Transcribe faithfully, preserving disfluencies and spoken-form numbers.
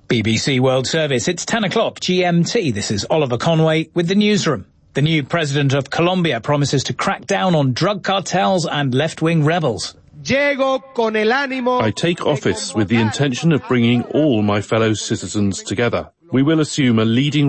B B C World Service, it's ten o'clock G M T. This is Oliver Conway with the newsroom. The new president of Colombia promises to crack down on drug cartels and left-wing rebels. I take office with the intention of bringing all my fellow citizens together. We will assume a leading